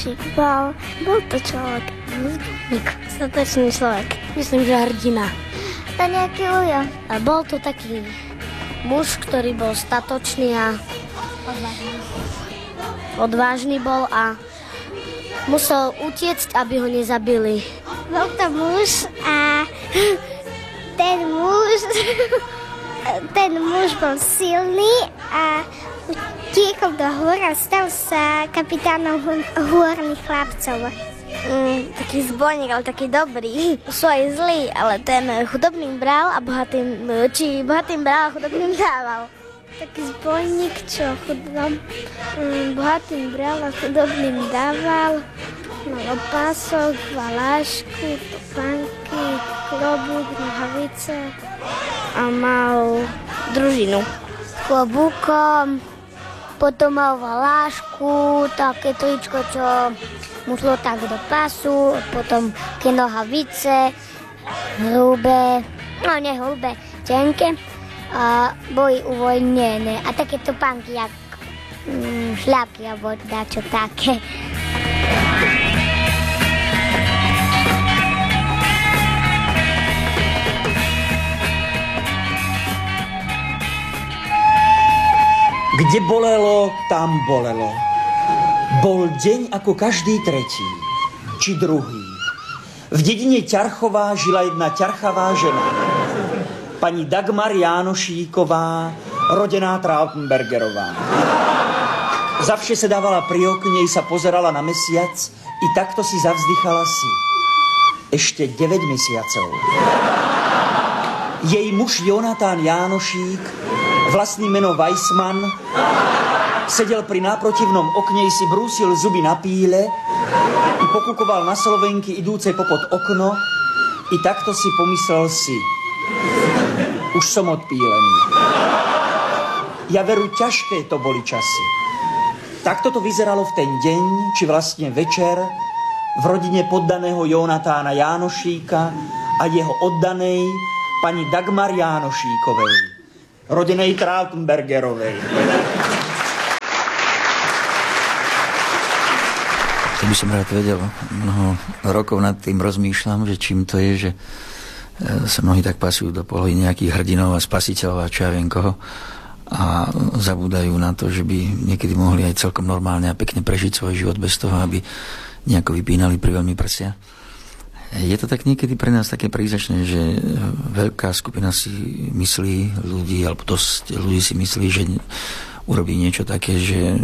Jánošík bol to človek, statočný človek. Myslím, že hrdina. To nejaký ujo. A bol to taký muž, ktorý bol statočný a odvážny bol a musel utiecť, aby ho nezabili. Bol to muž a ten muž bol silný a utiekol do hôr a stal sa kapitánom hôrnych chlapcov. Taký zbojník, ale taký dobrý. Sú aj zlí, ale ten chudobným bral a bohatým bral a chudobným dával. Taký zbojník, čo bohatým bral a chudobným dával. Mal opások, valášku, topánky, klobúk, nohavice a mal družinu. Klobúkom, potom mal valášku, také tričko, čo mu šlo tak do pasu, potom tie nohavice, hrubé, no nie hrubé, tenké, a boli uvojnené. A také topánky, jak šľapky, alebo dačo také. Kde bolelo, tam bolelo. Bol deň ako každý tretí, či druhý. V dedine Ťarchová žila jedna ťarchavá žena. Pani Dagmar Jánošíková, rodená Trautenbergerová. Zavše se dávala pri okne, sa pozerala na mesiac i takto si zavzdychala si. Ešte 9 mesiacov. Jej muž Jonatán Jánošík, vlastný meno Weissmann, sedel pri náprotivnom okne, si brúsil zuby na píle i pokukoval na Slovenky idúce popod okno i takto si pomyslel si. Už som odpílený. Ja veru, ťažké to boli časy. Takto to vyzeralo v ten deň, či vlastne večer, v rodine poddaného Jonatána Jánošíka a jeho oddanej pani Dagmar Jánošíkovej, rodenej Trautenbergerovej. To by som rád vedel. Mnoho rokov nad tým rozmýšľam, že čím to je, že sa mnohí tak pasujú do polohy nejakých hrdinov a spasiteľov a čo ja viem koho a zabúdajú na to, že by niekedy mohli aj celkom normálne a pekne prežiť svoj život bez toho, aby nejako vypínali pri veľmi prsia. Je to tak niekedy pre nás také príznačné, že veľká skupina si myslí ľudí, alebo dosť ľudí si myslí, že urobí niečo také, že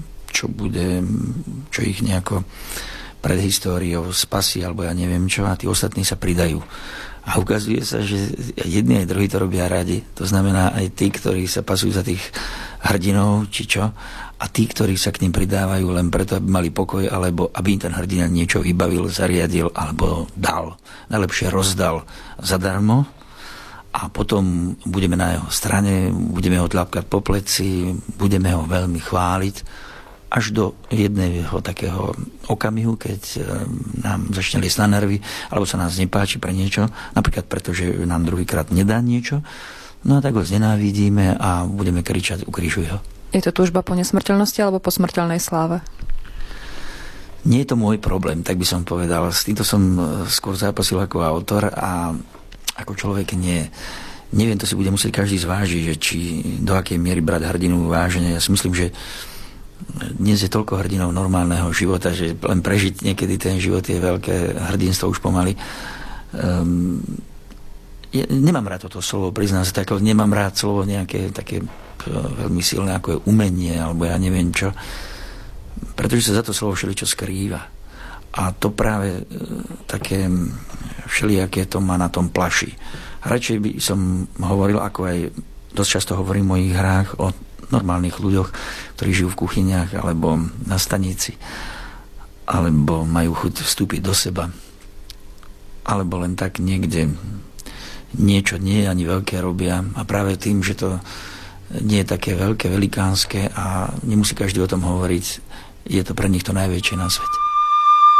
čo ich nejako pred históriou spasí, alebo ja neviem čo, a tí ostatní sa pridajú. A ukazuje sa, že jedni aj druhí to robia radi. To znamená aj tí, ktorí sa pasujú za tých hrdinov, či čo, a tí, ktorí sa k ním pridávajú len preto, aby mali pokoj, alebo aby im ten hrdina niečo vybavil, zariadil, alebo dal. Najlepšie rozdal zadarmo a potom budeme na jeho strane, budeme ho tľapkať po pleci, budeme ho veľmi chváliť, až do jedného takého okamihu, keď nám začne liesť na nervy, alebo sa nás nepáči pre niečo, napríklad preto, že nám druhýkrát nedá niečo, no a tak ho znenávidíme a budeme kričať, ukrižuj ho. Je to túžba po nesmrteľnosti alebo po smrteľnej sláve? Nie je to môj problém, tak by som povedal. S týmto som skôr zápasil ako autor a ako človek nie. Neviem, to si bude musieť každý zvážiť, že či do akej miery brať hrdinu vážne. Ja si myslím, že dnes je toľko hrdinov normálneho života, že len prežiť niekedy ten život je veľké hrdinstvo už pomaly. Ja nemám rád toto slovo, priznám sa, tak nemám rád slovo nejaké také veľmi silné, ako je umenie, alebo ja neviem čo, pretože sa za to slovo všeličo skrýva. A to práve také všelijaké to ma na tom plaší. Radšej by som hovoril, ako aj dosť často hovorím v mojich hrách, o normálnych ľuďoch, ktorí žijú v kuchyniach alebo na stanici, alebo majú chuť vstúpiť do seba, alebo len tak niekde niečo nie ani veľké robia a práve tým, že to nie je také veľké, velikánske a nemusí každý o tom hovoriť, je to pre nich to najväčšie na svete.